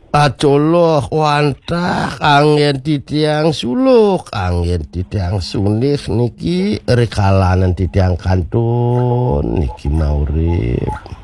Acoloh wantah angin titiang suluk, angin titiang sunih niki rekalanan titiang kantun niki maurip.